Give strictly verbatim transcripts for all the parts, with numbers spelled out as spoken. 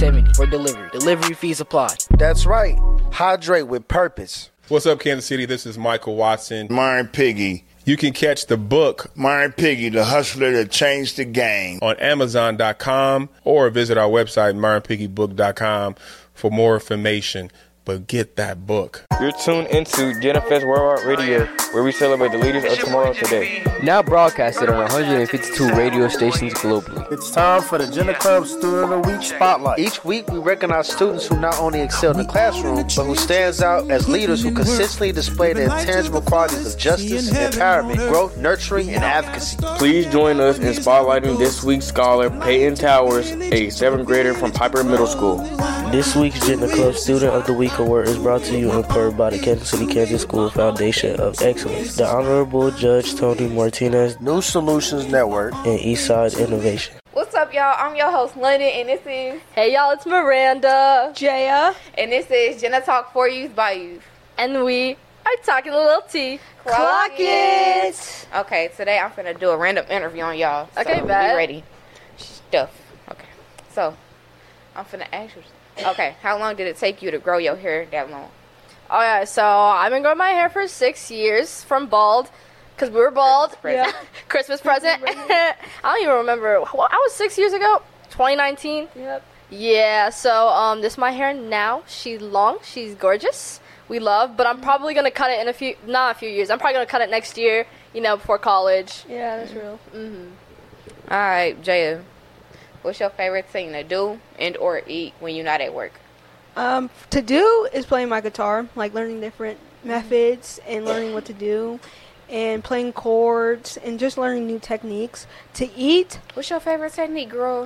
seventy for delivery. Delivery fees apply. That's right. Hydrate with purpose. What's up, Kansas City? This is Michael Watson. Myron Piggy. You can catch the book, Myron Piggy, the hustler that changed the game, on Amazon dot com or visit our website, myron piggy book dot com, for more information. But get that book. You're tuned into Jennifer's Worldwide Radio, where we celebrate the leaders of tomorrow today. Now broadcasted on one hundred fifty-two radio stations globally. It's time for the Jenna Club Student of the Week Spotlight. Each week, we recognize students who not only excel in the classroom, but who stands out as leaders who consistently display the intangible qualities of justice, empowerment, growth, nurturing, and advocacy. Please join us in spotlighting this week's scholar, Peyton Towers, a seventh grader from Piper Middle School. This week's Jenna Club Student of the Week Award is brought to you in part by the Kansas City, Kansas School Foundation of Excellence, the Honorable Judge Tony Martinez, New Solutions Network, and Eastside Innovation. What's up, y'all? I'm your host, London, and this is... Hey, y'all, it's Miranda. Jaya. And this is Jenna Talk for Youth by Youth. And we are talking a little tea. Clock, Clock it. it! Okay, today I'm finna do a random interview on y'all. So okay, bad. Be ready. Stuff. Okay. So, I'm finna ask you... Okay, how long did it take you to grow your hair that long? Okay, so I've been growing my hair for six years from bald, because we were bald. Christmas present. Yeah. Christmas present. I don't even remember. Well, I was six years ago, twenty nineteen. Yep. Yeah, so um, this is my hair now. She's long. She's gorgeous. We love, but I'm probably going to cut it in a few, not a few years. I'm probably going to cut it next year, you know, before college. Yeah, that's real. Mm-hmm. All right, Jaya. What's your favorite thing to do and or eat when you're not at work? Um, to do is playing my guitar, like learning different methods and learning what to do, and playing chords and just learning new techniques. To eat, what's your favorite technique, girl?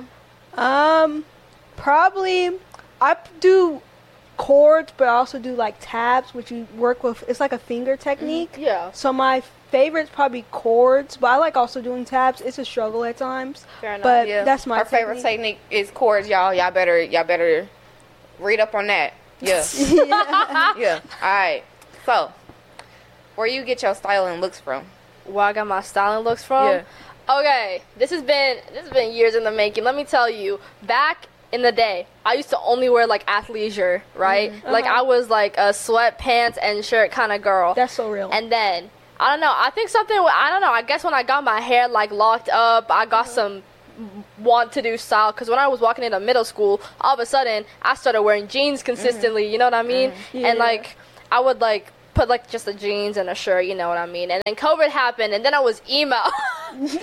Um, probably I do chords, but I also do like tabs, which you work with. It's like a finger technique. Mm-hmm. Yeah. So my favorite's probably chords, but I like also doing tabs. It's a struggle at times. Fair enough. But yeah. that's my Our technique. favorite technique is chords, y'all. Y'all better, y'all better read up on that. Yeah. yeah. yeah. All right. So, where you get your style and looks from? Where I got my style and looks from? Yeah. Okay. This has been this has been years in the making. Let me tell you. Back in the day, I used to only wear like athleisure, right? Mm-hmm. Like uh-huh. I was like a sweatpants and shirt kind of girl. That's so real. And then I don't know. I think something. I don't know. I guess when I got my hair like locked up, I got mm-hmm. some want to do style. Because when I was walking into middle school, all of a sudden I started wearing jeans consistently. Mm-hmm. You know what I mean? Mm-hmm. Yeah. And like I would like put like just the jeans and a shirt. You know what I mean? And then COVID happened, and then I was emo. emo. So,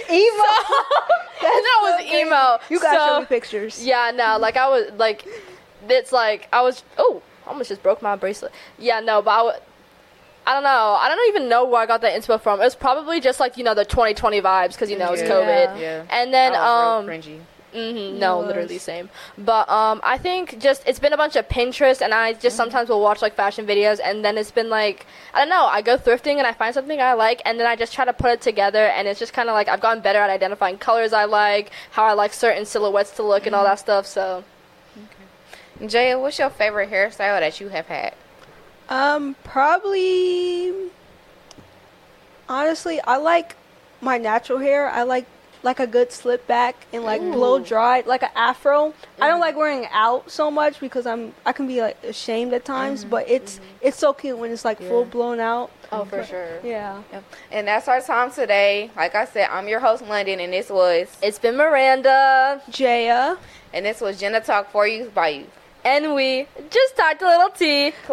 and then I was so emo. You gotta so, show me pictures. Yeah, no. Like I was like, it's like I was. Oh, I almost just broke my bracelet. Yeah, no, but I would. I don't know. I don't even know where I got that inspo from. It was probably just like, you know, the twenty twenty vibes because, you know, it's yeah. COVID. Yeah. And then, um, real cringy. Mm-hmm, no, literally same. But um, I think just it's been a bunch of Pinterest, and I just mm-hmm. sometimes will watch like fashion videos, and then it's been like, I don't know, I go thrifting and I find something I like, and then I just try to put it together, and it's just kind of like I've gotten better at identifying colors I like, how I like certain silhouettes to look, mm-hmm. and all that stuff. So, okay. Jaya, what's your favorite hairstyle that you have had? Um, probably, honestly, I like my natural hair. I like like a good slip back and like Ooh. blow dried, like an afro. Mm-hmm. I don't like wearing it out so much because I'm I can be like ashamed at times, mm-hmm. but it's mm-hmm. it's so cute when it's like yeah. full blown out. Oh, for but, sure. Yeah. yeah. And that's our time today. Like I said, I'm your host, London, and this was It's been Miranda, Jaya, and this was Jenna Talk for You by You. And we just talked a little tea.